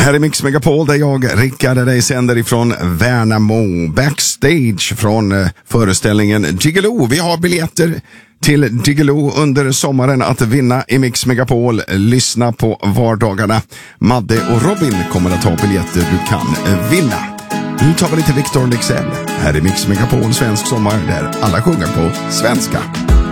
Här är Mix Megapol där jag, Rickard, dig sänder ifrån Värnamo. Backstage från föreställningen Gigolo. Vi har biljetter till Gigolo under sommaren att vinna i Mix Megapol. Lyssna på vardagarna. Madde och Robin kommer att ha biljetter du kan vinna. Nu tar vi lite Victor Leksell. Här är Mix Megapol svensk sommar där alla sjunger på svenska.